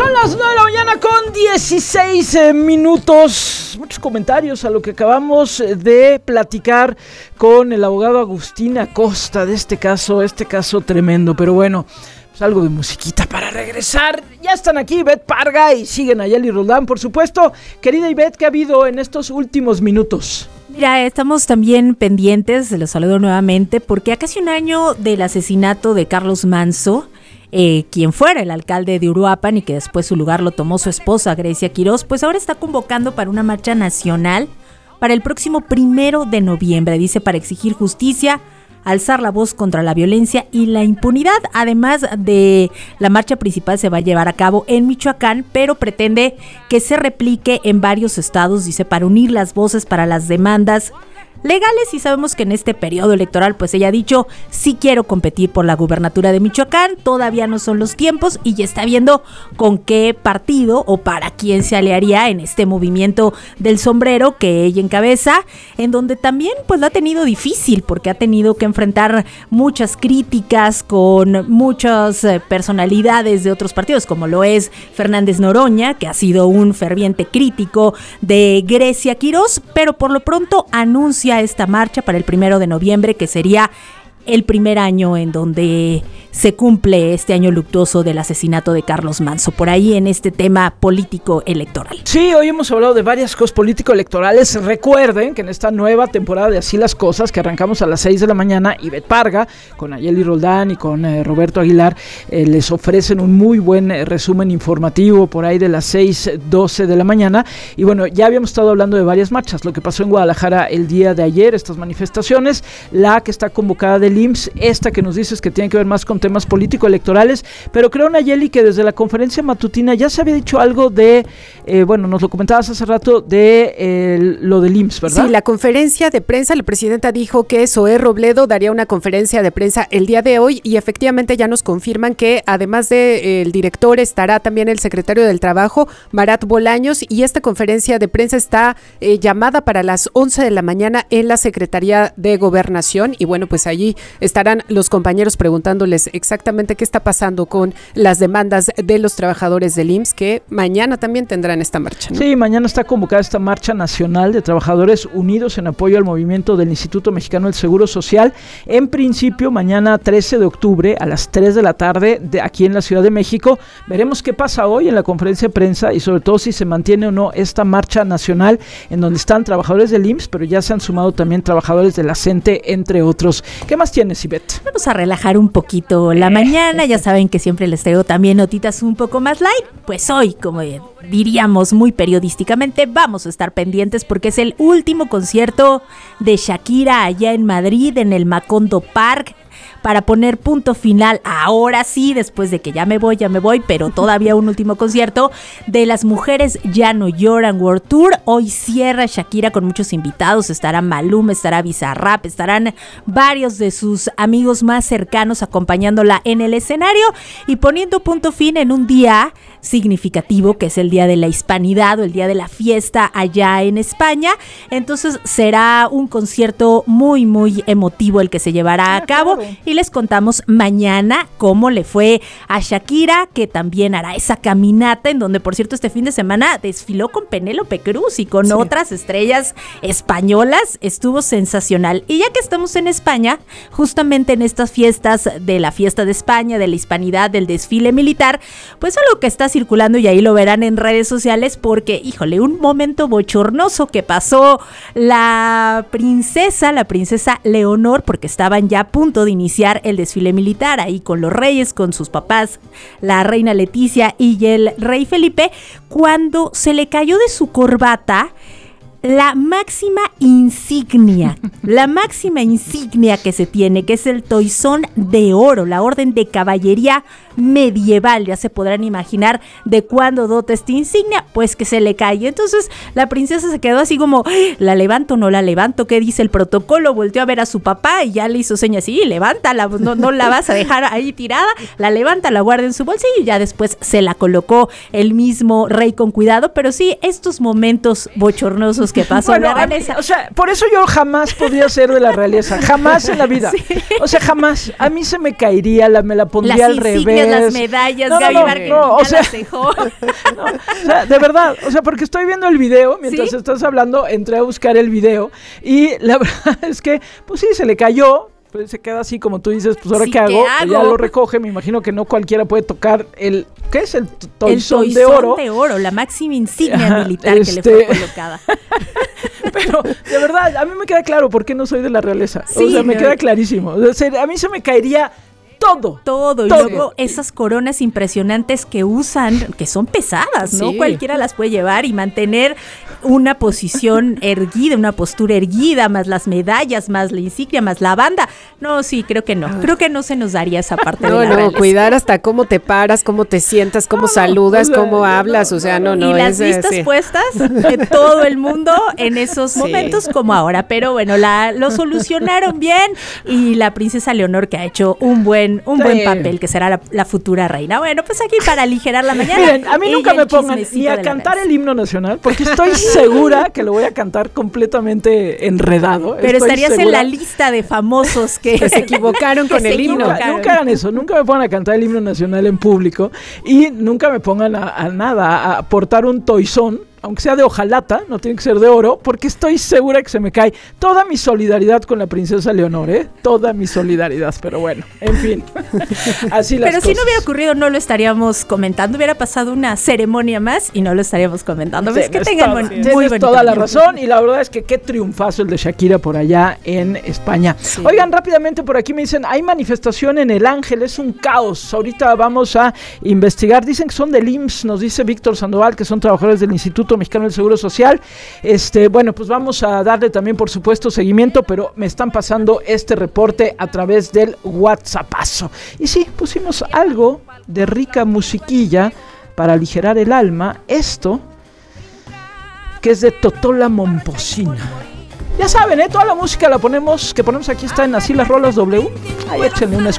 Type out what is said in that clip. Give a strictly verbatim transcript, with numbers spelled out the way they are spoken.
Son las nueve de la mañana con dieciséis eh, minutos. Muchos comentarios a lo que acabamos de platicar con el abogado Agustín Acosta de este caso, este caso tremendo. Pero bueno, pues algo de musiquita para regresar. Ya están aquí Ivette Parga y siguen a Yeli Roldán, por supuesto. Querida Ivette, ¿qué ha habido en estos últimos minutos? Mira, estamos también pendientes, los saludo nuevamente, porque a casi un año del asesinato de Carlos Manzo, eh, quien fuera el alcalde de Uruapan y que después su lugar lo tomó su esposa Grecia Quirós, pues ahora está convocando para una marcha nacional para el próximo primero de noviembre, dice, para exigir justicia, alzar la voz contra la violencia y la impunidad. Además de la marcha principal se va a llevar a cabo en Michoacán, pero pretende que se replique en varios estados, dice, para unir las voces para las demandas legales. Y sabemos que en este periodo electoral, pues ella ha dicho, sí quiero competir por la gubernatura de Michoacán, todavía no son los tiempos y ya está viendo con qué partido o para quién se aliaría en este movimiento del sombrero que ella encabeza, en donde también pues lo ha tenido difícil porque ha tenido que enfrentar muchas críticas con muchas eh, personalidades de otros partidos, como lo es Fernández Noroña, que ha sido un ferviente crítico de Grecia Quirós, pero por lo pronto anuncia esta marcha para el primero de noviembre, que sería el primer año en donde se cumple este año luctuoso del asesinato de Carlos Manzo, por ahí en este tema político electoral. Sí, hoy hemos hablado de varias cosas político-electorales. Recuerden que en esta nueva temporada de Así las Cosas, que arrancamos a las seis de la mañana, Ivette Parga, con Ayeli Roldán y con eh, Roberto Aguilar, eh, les ofrecen un muy buen eh, resumen informativo por ahí de las seis doce de la mañana. Y bueno, ya habíamos estado hablando de varias marchas, lo que pasó en Guadalajara el día de ayer, estas manifestaciones, la que está convocada del I M S S, esta que nos dices que tiene que ver más con temas político-electorales, pero creo, Nayeli, que desde la conferencia matutina ya se había dicho algo de, eh, bueno, nos lo comentabas hace rato, de eh, lo del I M S S, ¿verdad? Sí, la conferencia de prensa, la presidenta dijo que Zoé Robledo daría una conferencia de prensa el día de hoy y efectivamente ya nos confirman que además del director estará también el secretario del Trabajo, Marat Bolaños, y esta conferencia de prensa está eh, llamada para las once de la mañana en la Secretaría de Gobernación y bueno, pues allí estarán los compañeros preguntándoles exactamente qué está pasando con las demandas de los trabajadores del I M S S, que mañana también tendrán esta marcha, ¿no? Sí, mañana está convocada esta marcha nacional de trabajadores unidos en apoyo al movimiento del Instituto Mexicano del Seguro Social. En principio, mañana trece de octubre a las tres de la tarde de aquí en la Ciudad de México. Veremos qué pasa hoy en la conferencia de prensa y sobre todo si se mantiene o no esta marcha nacional en donde están trabajadores del I M S S, pero ya se han sumado también trabajadores de la CENTE, entre otros. ¿Qué más tienes, Ivette? Vamos a relajar un poquito la mañana, ya saben que siempre les traigo también notitas un poco más light, pues hoy, como diríamos muy periodísticamente, vamos a estar pendientes porque es el último concierto de Shakira allá en Madrid, en el Macondo Park, para poner punto final, ahora sí, después de que ya me voy, ya me voy, pero todavía un último concierto de Las Mujeres Ya No Lloran World Tour. Hoy cierra Shakira con muchos invitados, estará Maluma, estará Bizarrap, estarán varios de sus amigos más cercanos acompañándola en el escenario y poniendo punto fin en un día significativo que es el Día de la Hispanidad o el Día de la Fiesta allá en España. Entonces será un concierto muy muy emotivo el que se llevará a cabo y les contamos mañana cómo le fue a Shakira, que también hará esa caminata en donde, por cierto, este fin de semana desfiló con Penélope Cruz y con sí. otras estrellas españolas. Estuvo sensacional. Y ya que estamos en España, justamente en estas fiestas de la fiesta de España, de la Hispanidad, del desfile militar, pues algo que está circulando y ahí lo verán en redes sociales porque, híjole, un momento bochornoso que pasó la princesa, la princesa Leonor, porque estaban ya a punto de iniciar el desfile militar ahí con los reyes, con sus papás, la reina Leticia y el rey Felipe, cuando se le cayó de su corbata la máxima insignia, la máxima insignia que se tiene, que es el toisón de oro, la orden de caballería medieval. Ya se podrán imaginar de cuándo dota esta insignia, pues que se le cae. Entonces la princesa se quedó así como, ¿la levanto o no la levanto? ¿Qué dice el protocolo? Volteó a ver a su papá y ya le hizo señas, sí, levántala, no, no la vas a dejar ahí tirada, la levanta, la guarda en su bolsillo y ya después se la colocó el mismo rey con cuidado. Pero sí, estos momentos bochornosos ¿qué pasó Bueno, en la a mí, realeza? o sea, por eso yo jamás podría ser de la realeza, jamás en la vida. Sí. O sea, jamás. A mí se me caería, la, me la pondría Las al insignias, revés. las medallas, No, no, Gaby no, Barker no, o ya sea, las dejó. No, o sea, de verdad, o sea, porque estoy viendo el video mientras ¿Sí? estás hablando, entré a buscar el video y la verdad es que, pues sí, se le cayó. Pues se queda así como tú dices, pues ahora Sí, qué hago, ¿qué hago? ya lo recoge, me imagino que no cualquiera puede tocar el, ¿qué es? El toisón El de oro. de oro, la máxima insignia Ajá, militar este... que le fue colocada. Pero de verdad, a mí me queda claro por qué no soy de la realeza. Sí, o sea, me no. queda clarísimo. O sea, a mí se me caería todo. Todo, y Todo. luego esas coronas impresionantes que usan, que son pesadas, ¿no? Sí. Cualquiera las puede llevar y mantener una posición erguida, una postura erguida, más las medallas, más la insignia, más la banda. No, sí, creo que no. Creo que no se nos daría esa parte No, de la no, realeza. cuidar hasta cómo te paras, cómo te sientas, cómo No, no, saludas, o sea, cómo no, hablas, no, o sea, no, no, no. y las es, eh, vistas sí. puestas de todo el mundo en esos Sí. momentos como ahora, pero bueno, la, lo solucionaron bien y la princesa Leonor que ha hecho un buen, un Sí. buen papel, que será la, la futura reina. Bueno, pues aquí para aligerar la mañana. Miren, a mí y nunca ya me el pongan chismecito ni a de la cantar realeza. el himno nacional, porque estoy segura que lo voy a cantar completamente enredado. Pero Estoy estarías en segura. la lista de famosos que, Que se equivocaron que con se el himno. Nunca, equivocaron. nunca hagan eso, nunca me pongan a cantar el himno nacional en público y nunca me pongan a, a nada, a portar un toisón, aunque sea de hojalata, no tiene que ser de oro, porque estoy segura que se me cae. Toda mi solidaridad con la princesa Leonor, ¿eh? Toda mi solidaridad, pero bueno, en fin. Así las Pero si cosas. no hubiera ocurrido, no lo estaríamos comentando. Hubiera pasado una ceremonia más y no lo estaríamos comentando. Pues que Tienes tengan toda- mon- tienes muy bonito toda la día. razón y la verdad es que qué triunfazo el de Shakira por allá en España. Sí. Oigan, rápidamente por aquí me dicen, hay manifestación en El Ángel, es un caos. Ahorita vamos a investigar. Dicen que son del I M S S, nos dice Víctor Sandoval, que son trabajadores del Instituto Mexicano del Seguro Social. Este, bueno, pues vamos a darle también, por supuesto, seguimiento, pero me están pasando este reporte a través del WhatsAppazo. Y sí, pusimos algo de rica musiquilla para aligerar el alma. Esto, que es de Totola Momposina. Ya saben, ¿eh? Toda la música la ponemos, que ponemos aquí está en Así las Rolas W. Ahí échenle una escucha.